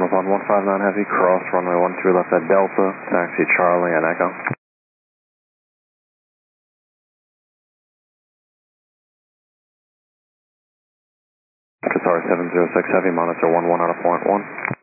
on 159 Heavy, cross runway 13 left at Delta, taxi Charlie and Echo. Qatar 706 Heavy, monitor 11 out of point 1.